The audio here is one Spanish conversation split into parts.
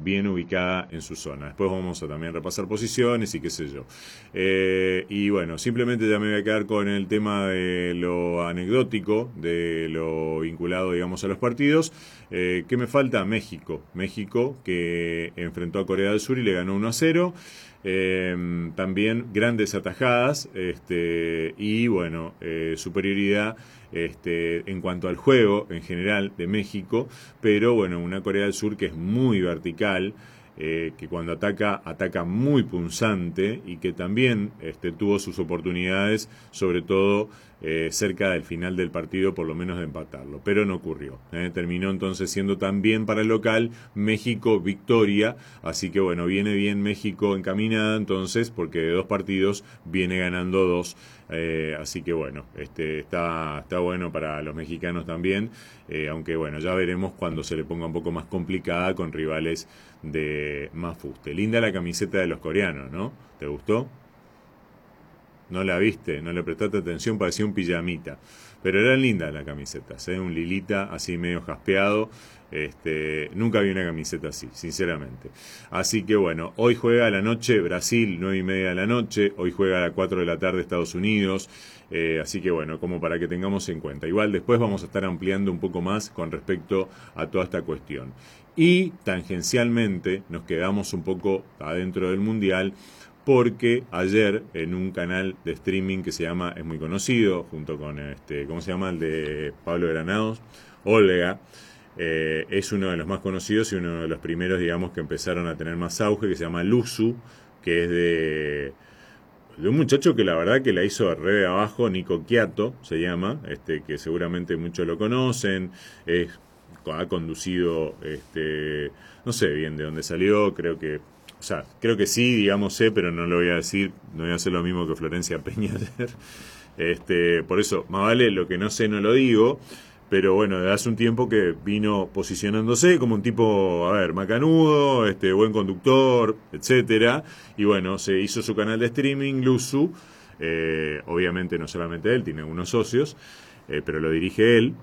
bien ubicada en su zona. Después vamos a también repasar posiciones y qué sé yo. Y bueno, simplemente ya me voy a quedar con el tema de lo anecdótico, de lo vinculado, digamos, a los partidos. ¿Qué me falta? México. México, que enfrentó a Corea del Sur y le ganó 1-0. También grandes atajadas y bueno, superioridad en cuanto al juego en general de México, pero bueno, una Corea del Sur que es muy vertical, que cuando ataca muy punzante y que también tuvo sus oportunidades, sobre todo cerca del final del partido, por lo menos de empatarlo, pero no ocurrió. Terminó entonces siendo también para el local México victoria, así que bueno, viene bien México encaminada entonces, porque de 2 partidos viene ganando 2. Así que bueno, está bueno para los mexicanos también, aunque bueno, ya veremos cuando se le ponga un poco más complicada con rivales de más fuste. Linda la camiseta de los coreanos, ¿no? ¿Te gustó? No la viste, no le prestaste atención, parecía un pijamita. Pero eran lindas las camisetas, un lilita así medio jaspeado. Nunca vi una camiseta así, sinceramente. Así que bueno, hoy juega a la noche Brasil, 9:30 de la noche. Hoy juega a las 4 de la tarde Estados Unidos. Así que bueno, como para que tengamos en cuenta. Igual después vamos a estar ampliando un poco más con respecto a toda esta cuestión. Y tangencialmente nos quedamos un poco adentro del Mundial, porque ayer en un canal de streaming que se llama, es muy conocido, junto con ¿cómo se llama? El de Pablo Granados, Olga, es uno de los más conocidos y uno de los primeros, digamos, que empezaron a tener más auge, que se llama Luzu, que es de un muchacho que la verdad que la hizo re de abajo, Nico Quiato se llama, que seguramente muchos lo conocen, ha conducido, no sé bien de dónde salió, creo que sí, digamos, pero no lo voy a decir, no voy a hacer lo mismo que Florencia Peña ayer. Por eso, más vale lo que no sé, no lo digo, pero bueno, desde hace un tiempo que vino posicionándose como un tipo, a ver, macanudo, buen conductor, etcétera, y bueno, se hizo su canal de streaming, Luzu, obviamente no solamente él, tiene algunos socios, pero lo dirige él.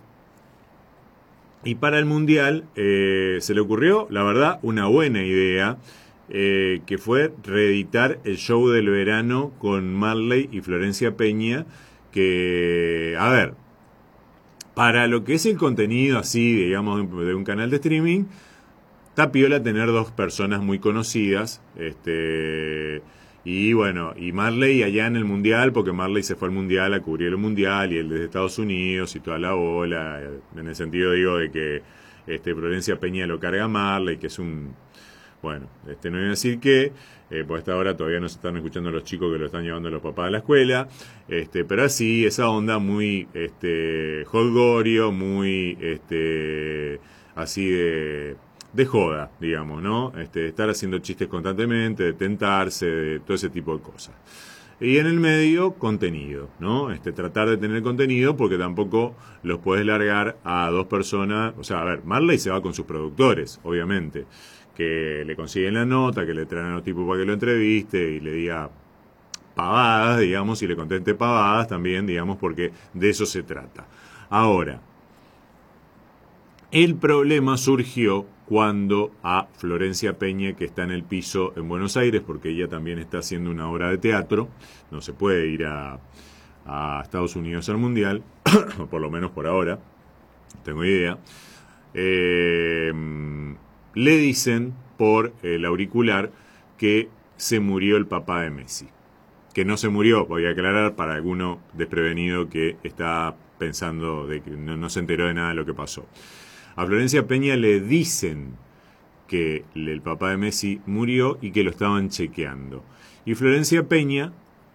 Y para el Mundial se le ocurrió, la verdad, una buena idea, que fue reeditar el show del verano con Marley y Florencia Peña, que, a ver, para lo que es el contenido así, digamos, de un canal de streaming, está piola tener 2 personas muy conocidas, y bueno, y Marley allá en el Mundial, porque Marley se fue al Mundial a cubrir el Mundial, y él desde Estados Unidos y toda la bola, en el sentido, digo, de que Florencia Peña lo carga a Marley, que es un... Bueno, no voy a decir que, por esta hora todavía no se están escuchando los chicos que lo están llevando los papás a la escuela, pero así, esa onda muy holgorio, muy así de joda, digamos, ¿no? Estar haciendo chistes constantemente, de tentarse, de todo ese tipo de cosas. Y en el medio, contenido, ¿no? Tratar de tener contenido, porque tampoco los puedes largar a 2 personas. O sea, a ver, Marley se va con sus productores, obviamente, que le consiguen la nota, que le traen a los tipos para que lo entreviste y le diga pavadas, digamos, y le conteste pavadas también, digamos, porque de eso se trata. Ahora, el problema surgió cuando a Florencia Peña, que está en el piso en Buenos Aires, porque ella también está haciendo una obra de teatro, no se puede ir a Estados Unidos al Mundial, por lo menos por ahora, tengo idea, le dicen por el auricular que se murió el papá de Messi. Que no se murió, voy a aclarar para alguno desprevenido que está pensando de que no se enteró de nada de lo que pasó. A Florencia Peña le dicen que el papá de Messi murió y que lo estaban chequeando. Y Florencia Peña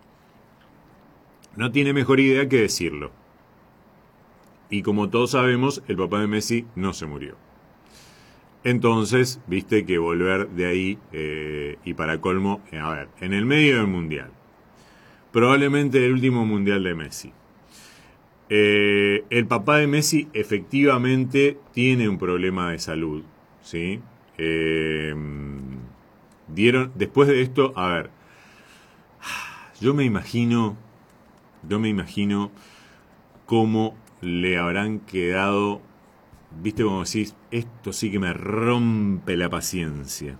no tiene mejor idea que decirlo. Y como todos sabemos, el papá de Messi no se murió. Entonces, viste que volver de ahí, y para colmo, a ver, en el medio del Mundial, probablemente el último Mundial de Messi. El papá de Messi efectivamente tiene un problema de salud, ¿sí? Después de esto, a ver, yo me imagino cómo le habrán quedado, viste, como decís, esto sí que me rompe la paciencia.